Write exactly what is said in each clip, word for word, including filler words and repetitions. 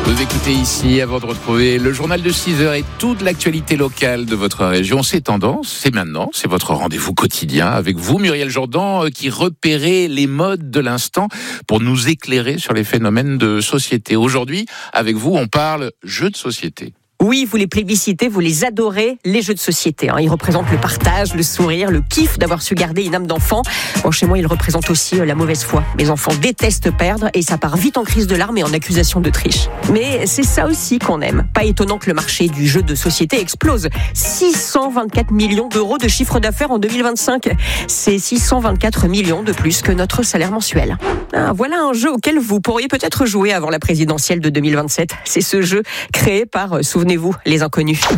Vous écoutez ici, avant de retrouver le journal de six heures et toute l'actualité locale de votre région. C'est Tendance, c'est maintenant, c'est votre rendez-vous quotidien avec vous, Muriel Jourdan, qui repérez les modes de l'instant pour nous éclairer sur les phénomènes de société. Aujourd'hui, avec vous, on parle jeux de société. Oui, vous les plébiscitez, vous les adorez, les jeux de société. Hein. Ils représentent le partage, le sourire, le kiff d'avoir su garder une âme d'enfant. Bon, chez moi, ils représentent aussi la mauvaise foi. Mes enfants détestent perdre et ça part vite en crise de larmes et en accusation de triche. Mais c'est ça aussi qu'on aime. Pas étonnant que le marché du jeu de société explose. six cent vingt-quatre millions d'euros de chiffre d'affaires en deux mille vingt-cinq. C'est six cent vingt-quatre millions de plus que notre salaire mensuel. Ah, voilà un jeu auquel vous pourriez peut-être jouer avant la présidentielle de deux mille vingt-sept. C'est ce jeu créé par, souvenez-vous, les inconnus. Ça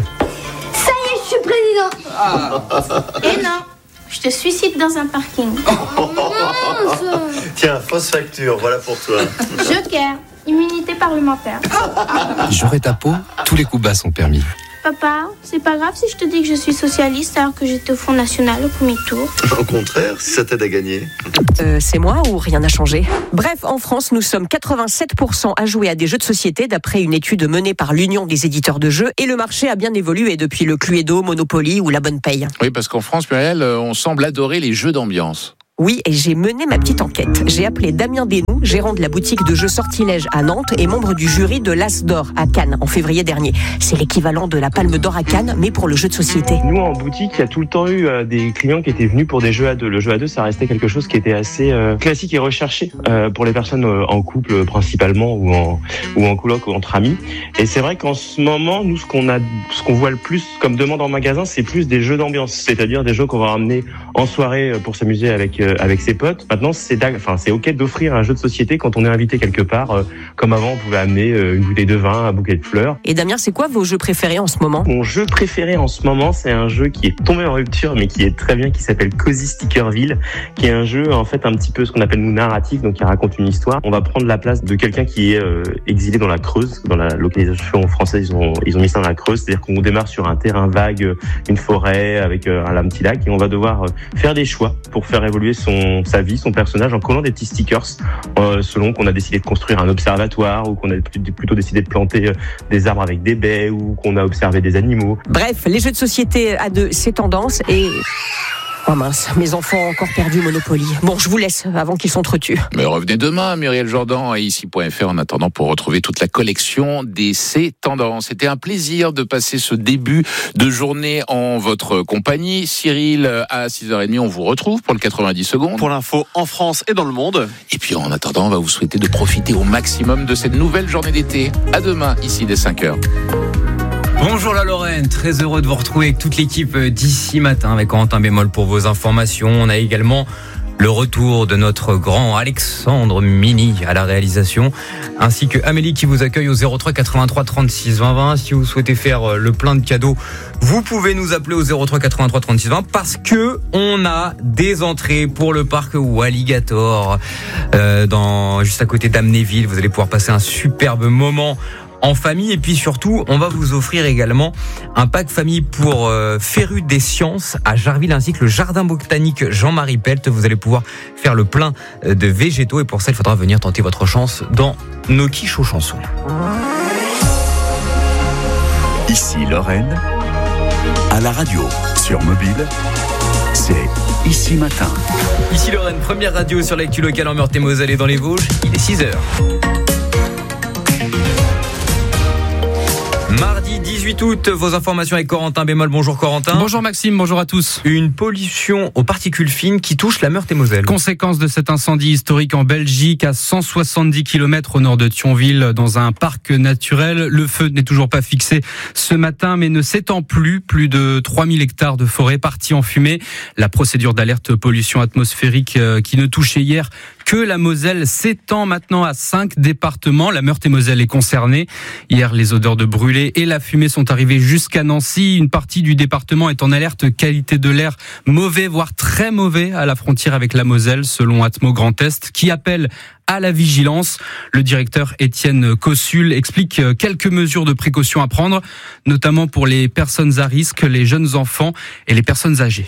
y est, je suis président. Ah. Et non, je te suicide dans un parking. Oh, mince. Tiens, fausse facture, voilà pour toi. Joker, immunité parlementaire. J'aurai ta peau, tous les coups bas sont permis. Papa, c'est pas grave si je te dis que je suis socialiste alors que j'étais au Front National au premier tour. Au contraire, si ça t'aide à gagner. Euh, c'est moi ou rien n'a changé ? Bref, en France, nous sommes quatre-vingt-sept pour cent à jouer à des jeux de société d'après une étude menée par l'Union des éditeurs de jeux. Et le marché a bien évolué depuis le Cluedo, Monopoly ou la Bonne Paye. Oui, parce qu'en France, Muriel, on semble adorer les jeux d'ambiance. Oui, et j'ai mené ma petite enquête. J'ai appelé Damien Desnoux, gérant de la boutique de jeux Sortilège à Nantes et membre du jury de l'As d'Or à Cannes en février dernier. C'est l'équivalent de la Palme d'Or à Cannes, mais pour le jeu de société. Nous, en boutique, il y a tout le temps eu euh, des clients qui étaient venus pour des jeux à deux. Le jeu à deux, ça restait quelque chose qui était assez euh, classique et recherché euh, pour les personnes euh, en couple principalement ou en ou en coloc ou entre amis. Et c'est vrai qu'en ce moment, nous, ce qu'on a, ce qu'on voit le plus comme demande en magasin, c'est plus des jeux d'ambiance, c'est-à-dire des jeux qu'on va ramener en soirée pour s'amuser avec euh, avec ses potes. Maintenant, c'est enfin c'est ok d'offrir un jeu de société quand on est invité quelque part. Euh, comme avant, on pouvait amener euh, une bouteille de vin, un bouquet de fleurs. Et Damien, c'est quoi vos jeux préférés en ce moment ? Mon jeu préféré en ce moment, c'est un jeu qui est tombé en rupture, mais qui est très bien, qui s'appelle Cozy Stickerville, qui est un jeu en fait un petit peu ce qu'on appelle nous narratif, donc qui raconte une histoire. On va prendre la place de quelqu'un qui est euh, exilé dans la Creuse, dans la localisation française, ils ont ils ont mis ça dans la Creuse, c'est-à-dire qu'on démarre sur un terrain vague, une forêt avec euh, un petit lac, et on va devoir euh, faire des choix pour faire évoluer son sa vie, son personnage, en collant des petits stickers euh, selon qu'on a décidé de construire un observatoire ou qu'on a plutôt décidé de planter euh, des arbres avec des baies ou qu'on a observé des animaux. Bref, les jeux de société à deux, c'est tendance et... Oh mince, mes enfants ont encore perdu Monopoly. Bon, je vous laisse avant qu'ils s'entretuent. Mais revenez demain, Muriel Jourdan, à ici point f r en attendant pour retrouver toute la collection des C'est Tendances. C'était un plaisir de passer ce début de journée en votre compagnie. Cyril, à six heures trente, on vous retrouve pour le quatre-vingt-dix secondes. Pour l'info en France et dans le monde. Et puis en attendant, on va vous souhaiter de profiter au maximum de cette nouvelle journée d'été. À demain, ici dès cinq heures. Bonjour la Lorraine, très heureux de vous retrouver avec toute l'équipe d'ici matin avec Corentin Bémol pour vos informations. On a également le retour de notre grand Alexandre Mini à la réalisation, ainsi que Amélie qui vous accueille au zéro trois quatre-vingt-trois trente-six vingt vingt. Si vous souhaitez faire le plein de cadeaux, vous pouvez nous appeler au zéro trois quatre-vingt-trois trente-six vingt parce que on a des entrées pour le parc Walligator euh, dans juste à côté d'Amnéville. Vous allez pouvoir passer un superbe moment en famille, et puis surtout on va vous offrir également un pack famille pour euh, Férus des Sciences à Jarville, ainsi que le jardin botanique Jean-Marie Pelt. Vous allez pouvoir faire le plein de végétaux, et pour ça il faudra venir tenter votre chance dans nos quiches aux chansons. Ici Lorraine, à la radio, sur mobile, c'est Ici Matin. Ici Lorraine, première radio sur l'actu locale en Meurthe-et-Moselle et dans les Vosges. Il est six heures. Mardi dix-huit août, vos informations avec Corentin Bémol. Bonjour Corentin. Bonjour Maxime, bonjour à tous. Une pollution aux particules fines qui touche la Meurthe-et-Moselle. Conséquence de cet incendie historique en Belgique, à cent soixante-dix kilomètres au nord de Thionville, dans un parc naturel. Le feu n'est toujours pas fixé ce matin, mais ne s'étend plus. Plus de trois mille hectares de forêt partis en fumée. La procédure d'alerte pollution atmosphérique qui ne touchait hier que la Moselle s'étend maintenant à cinq départements. La Meurthe-et-Moselle est concernée. Hier, les odeurs de brûlé et la fumée sont arrivées jusqu'à Nancy. Une partie du département est en alerte qualité de l'air mauvais, voire très mauvais, à la frontière avec la Moselle, selon Atmo Grand Est, qui appelle à la vigilance. Le directeur Étienne Cossul explique quelques mesures de précaution à prendre, notamment pour les personnes à risque, les jeunes enfants et les personnes âgées.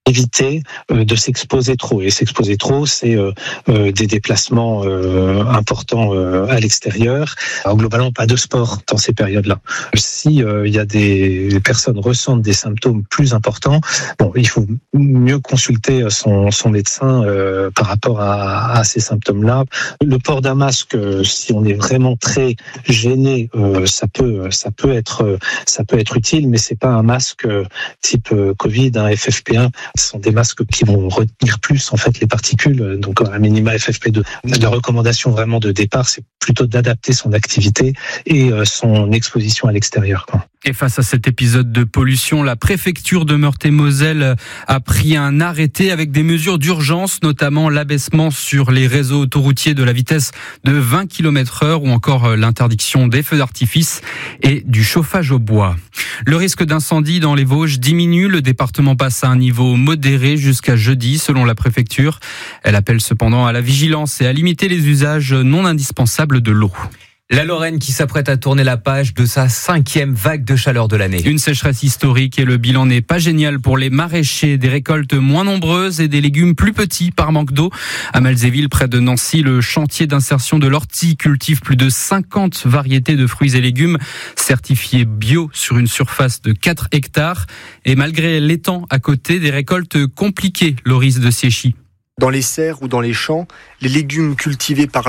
éviter euh, de s'exposer trop. Et s'exposer trop, c'est euh, euh, des déplacements euh, importants euh, à l'extérieur. Alors, globalement, pas de sport dans ces périodes-là. Si euh, il y a des personnes ressentent des symptômes plus importants, bon, il faut mieux consulter son, son médecin euh, par rapport à, à ces symptômes-là. Le port d'un masque, si on est vraiment très gêné, euh, ça peut, ça peut être, ça peut être utile, mais c'est pas un masque type Covid, un F F P un. Ce sont des masques qui vont retenir plus en fait les particules, donc un minima F F P deux. La recommandation vraiment de départ, c'est plutôt d'adapter son activité et son exposition à l'extérieur, quoi. Et face à cet épisode de pollution, la préfecture de Meurthe-et-Moselle a pris un arrêté avec des mesures d'urgence, notamment l'abaissement sur les réseaux autoroutiers de la vitesse de vingt kilomètres heure ou encore l'interdiction des feux d'artifice et du chauffage au bois. Le risque d'incendie dans les Vosges diminue. Le département passe à un niveau modéré jusqu'à jeudi, selon la préfecture. Elle appelle cependant à la vigilance et à limiter les usages non indispensables de l'eau. La Lorraine qui s'apprête à tourner la page de sa cinquième vague de chaleur de l'année. Une sécheresse historique et le bilan n'est pas génial pour les maraîchers. Des récoltes moins nombreuses et des légumes plus petits par manque d'eau. À Malzéville, près de Nancy, le chantier d'insertion de l'ortie cultive plus de cinquante variétés de fruits et légumes certifiés bio sur une surface de quatre hectares. Et malgré l'étang à côté, des récoltes compliquées, Loris de Siéchy. Dans les serres ou dans les champs, les légumes cultivés par